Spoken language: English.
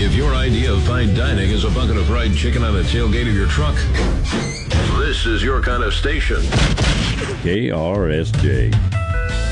If your idea of fine dining is a bucket of fried chicken on the tailgate of your truck, this is your kind of station. KRSJ.